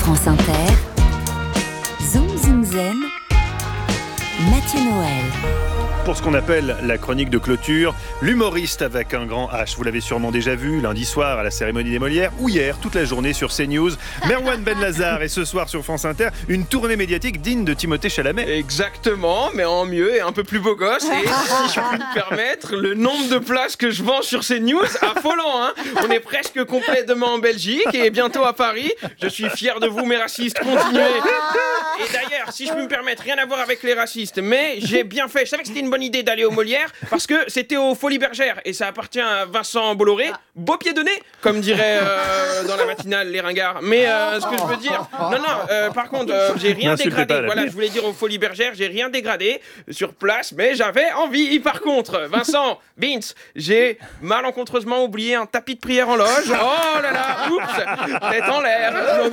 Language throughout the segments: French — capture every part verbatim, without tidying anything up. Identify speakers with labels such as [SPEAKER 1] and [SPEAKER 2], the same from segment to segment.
[SPEAKER 1] France Inter, Zoom Zoom Zen, Mathieu Noël.
[SPEAKER 2] Pour ce qu'on appelle la chronique de clôture, l'humoriste avec un grand H. Vous l'avez sûrement déjà vu lundi soir à la cérémonie des Molières ou hier, toute la journée sur CNews. Merwan Benlazar et ce soir sur France Inter, une tournée médiatique digne de Timothée Chalamet.
[SPEAKER 3] Exactement, mais en mieux et un peu plus beau gosse. Et si je peux me permettre, le nombre de places que je vends sur CNews, affolant, hein. On est presque complet demain en Belgique et bientôt à Paris. Je suis fier de vous, mes racistes. Continuez. Et d'ailleurs, si je peux me permettre, rien à voir avec les racistes, mais j'ai bien fait. Je savais que c'était une bonne idée d'aller aux Molières parce que c'était aux Folies Bergères et ça appartient à Vincent Bolloré. Beau pied de nez, comme dirait euh, dans la matinale les ringards. Mais euh, ce que je veux dire, non, non, euh, par contre, euh, j'ai rien dégradé. Pas, voilà, je voulais dire aux Folies Bergères, j'ai rien dégradé sur place, mais j'avais envie. Par contre, Vincent, Vince, j'ai malencontreusement oublié un tapis de prière en loge. Oh là là, oups, tête en l'air. Non,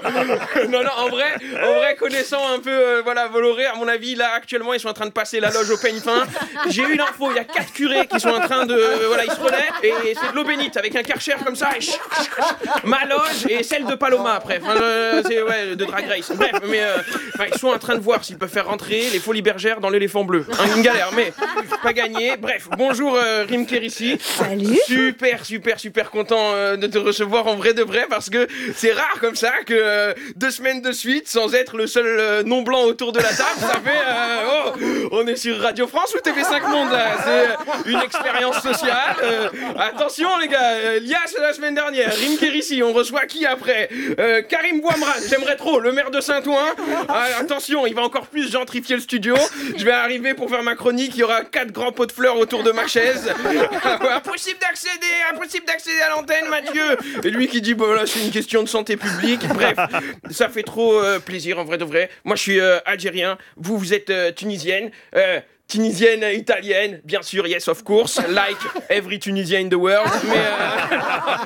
[SPEAKER 3] non, non, non, en vrai, en vrai, connaissant un peu, euh, voilà, Bolloré, à mon avis, là, actuellement, ils sont en train de passer la loge au peigne fin. J'ai eu l'info, il y a quatre curés qui sont en train de, euh, voilà, ils se relaient, et c'est de l'eau bénite avec un karcher comme ça, et chou, chou, chou, ma loge et celle de Paloma après. Enfin, euh, c'est ouais, de Drag Race. Bref, mais euh, enfin, ils sont en train de voir s'ils peuvent faire rentrer les Folies Bergères dans l'éléphant bleu. Hein, une galère, mais pas gagné. Bref, bonjour euh, Rim Kérissi.
[SPEAKER 4] Salut.
[SPEAKER 3] Super, super, super content euh, de te recevoir en vrai de vrai parce que c'est rare comme ça que euh, deux semaines de suite sans être le seul euh, non blanc autour de la table, ça fait euh, oh, on est sur Radio France ou T V cinq Monde là, c'est une expérience sociale. Euh, attention les gars, euh, Lias la semaine dernière, Rim Kérissi, on reçoit qui après euh, Karim Bouamran, j'aimerais trop, le maire de Saint-Ouen. Ah, attention, il va encore plus gentrifier le studio. Je vais arriver pour faire ma chronique, il y aura quatre grands pots de fleurs autour de ma chaise. Impossible d'accéder, impossible d'accéder à l'antenne, Mathieu. Et lui qui dit, bon là c'est une question de santé publique. Bref, ça fait trop euh, plaisir en vrai de vrai. Moi je suis euh, algérien, vous vous êtes euh, tunisienne. Euh, Tunisienne, italienne, bien sûr, yes of course, like every Tunisian in the world, mais euh,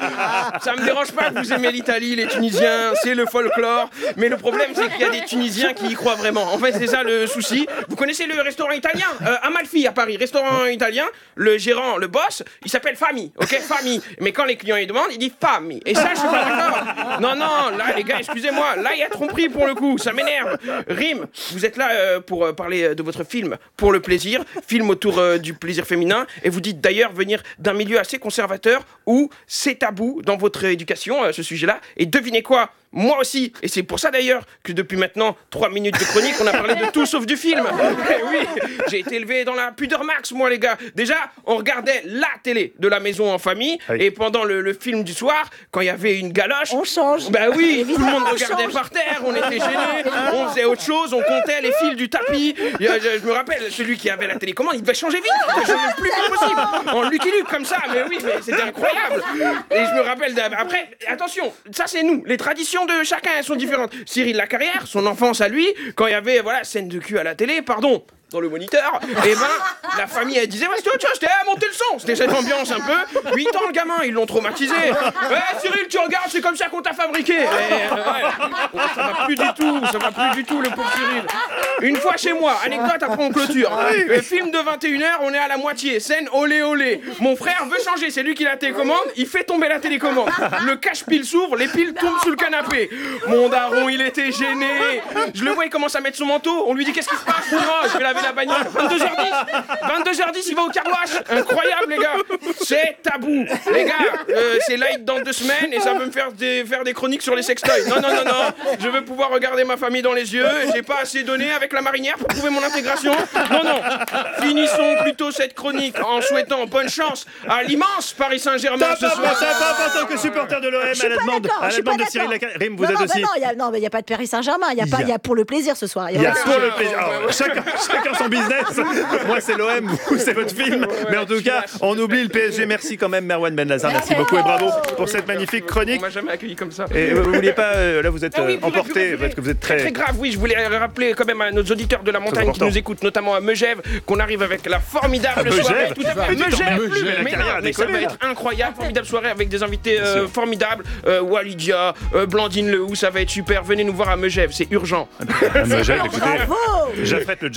[SPEAKER 3] ça me dérange pas que vous aimez l'Italie, les Tunisiens, c'est le folklore, mais le problème c'est qu'il y a des Tunisiens qui y croient vraiment, en fait c'est ça le souci. Vous connaissez le restaurant italien, euh, Amalfi à Paris, restaurant italien, le gérant, le boss, il s'appelle Fami, ok, Fami, mais quand les clients ils demandent, il dit Fami, et ça je suis pas d'accord. Non, non, là les gars, excusez-moi, là il y a tromperie pour le coup, ça m'énerve. Rim, vous êtes là euh, pour euh, parler de votre film, pour le plaisir. Plaisir, film autour euh, du plaisir féminin, et vous dites d'ailleurs venir d'un milieu assez conservateur où c'est tabou dans votre éducation, euh, ce sujet-là, et devinez quoi ? Moi aussi, et c'est pour ça d'ailleurs que depuis maintenant trois minutes de chronique, on a parlé de tout sauf du film. Et oui, j'ai été élevé dans la pudeur max, moi les gars. Déjà, on regardait la télé de la maison en famille, oui. Et pendant le, le film du soir, quand il y avait une galoche,
[SPEAKER 4] on change.
[SPEAKER 3] Bah oui, évidemment, tout le monde regardait par terre, on était gênés, on faisait autre chose, on comptait les fils du tapis. Je, je, je me rappelle, celui qui avait la télécommande, il devait changer vite, il devait changer le plus vite possible, en Lucky Luke comme ça. Mais oui, mais c'était incroyable. Et je me rappelle après, attention, ça c'est nous, les traditions de chacun, elles sont différentes. Cyril Lacarrière, son enfance à lui, quand il y avait voilà scène de cul à la télé, pardon, dans le moniteur, et ben la famille elle disait ouais c'est tiens j'étais à monter le son, c'était cette ambiance un peu. huit ans le gamin, ils l'ont traumatisé. Ouais Cyril tu regardes, c'est comme ça qu'on t'a fabriqué. Et, euh, ouais. Ouais, ça va plus du tout, ça va plus du tout le pauvre Cyril. Une fois chez moi, anecdote après on clôture. Le film de vingt et une heures, on est à la moitié, scène olé olé. Mon frère veut changer, c'est lui qui la télécommande, il fait tomber la télécommande. Le cache-pile s'ouvre, les piles tombent sous le canapé. Mon daron il était gêné. Je le vois, il commence à mettre son manteau, on lui dit qu'est-ce qui se passe? Moi, je vais laver la bagnole. vingt-deux heures dix vingt-deux heures dix, il va au car wash. Incroyable les gars, c'est tabou. Les gars, euh, c'est light dans deux semaines et ça peut me faire des, faire des chroniques sur les sextoys. Non, non, non, non, je veux pouvoir regarder ma famille dans les yeux. J'ai pas assez donné avec la marinière pour prouver mon intégration. Non, non, finissons plutôt cette chronique en souhaitant bonne chance à l'immense Paris Saint-Germain ce soir.
[SPEAKER 2] C'est pas en tant que supporter de l'O M à la demande, à la demande de Cyril Lacarrière. Rim, vous
[SPEAKER 4] non,
[SPEAKER 2] êtes
[SPEAKER 4] non,
[SPEAKER 2] aussi.
[SPEAKER 4] Bah non, y a, non, mais il n'y a pas de Paris Saint-Germain, il y a pas, il y a pour le plaisir ce soir.
[SPEAKER 2] Il y a pour le plaisir. Alors, chacun, chacun son business. Moi c'est l'O M, vous c'est votre film. Mais en tout cas, on oublie le P S G. Merci quand même Merwan Benlazar. Merci beaucoup et bravo pour cette magnifique chronique.
[SPEAKER 3] On m'a jamais accueilli comme ça.
[SPEAKER 2] Et vous vouliez pas, euh, là vous êtes
[SPEAKER 3] ah oui,
[SPEAKER 2] euh, emporté parce que vous êtes très...
[SPEAKER 3] très grave. Oui, je voulais rappeler quand même à nos auditeurs de la montagne qui nous écoutent, notamment à Megève, qu'on arrive avec la formidable
[SPEAKER 2] à
[SPEAKER 3] soirée.
[SPEAKER 2] Megève.
[SPEAKER 3] Tout à fait. Megève, plus, mais, mais, non, mais ça va
[SPEAKER 2] là.
[SPEAKER 3] être incroyable, formidable soirée avec des invités euh, formidables. Euh, Walidia, euh, Blandine Lehou, ça va être super. Venez nous voir à Megève, c'est urgent.
[SPEAKER 2] À Megève, écoutez, j'affrète le jet et je viens.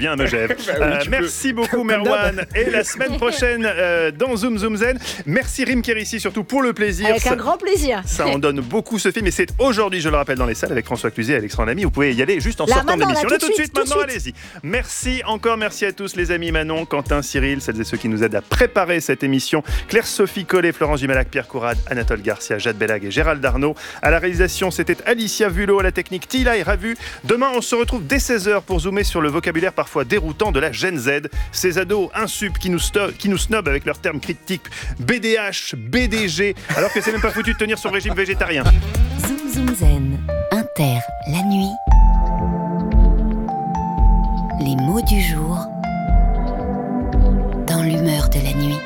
[SPEAKER 2] bien à Megève.
[SPEAKER 3] Bah oui,
[SPEAKER 2] Euh,
[SPEAKER 3] tu
[SPEAKER 2] merci beaucoup Merwan. Et la semaine prochaine euh, dans Zoom Zoom Zen. Merci Rim Kérissi surtout pour le plaisir.
[SPEAKER 4] Avec
[SPEAKER 2] ça,
[SPEAKER 4] un grand plaisir.
[SPEAKER 2] Ça en donne beaucoup ce film. Et c'est aujourd'hui, je le rappelle, dans les salles avec François Cluzet et Alexandre Lamy. Vous pouvez y aller juste en
[SPEAKER 4] Là,
[SPEAKER 2] sortant de
[SPEAKER 4] maintenant,
[SPEAKER 2] l'émission.
[SPEAKER 4] là,
[SPEAKER 2] Là,
[SPEAKER 4] tout
[SPEAKER 2] tout de
[SPEAKER 4] de
[SPEAKER 2] suite,
[SPEAKER 4] suite, tout de
[SPEAKER 2] maintenant, allez-y. Merci encore, merci à tous les amis Manon, Quentin, Cyril, celles et ceux qui nous aident à préparer cette émission. Claire-Sophie Collet, Florence Gimalac, Pierre Courade, Anatole Garcia, Jade Bellag et Gérald Darnaud. À la réalisation, c'était Alicia Vulot, à la technique Tila et Ravu. Demain, on se retrouve dès seize heures pour zoomer sur le vocabulaire parfois déroutant de la Gen Z. Ces ados insup qui nous, sto- qui nous snobent avec leurs termes critiques B D H, B D G, alors que c'est même pas foutu de tenir son régime végétarien.
[SPEAKER 1] Zoom Zoom Zen, Inter, la nuit. Les mots du jour dans l'humeur de la nuit.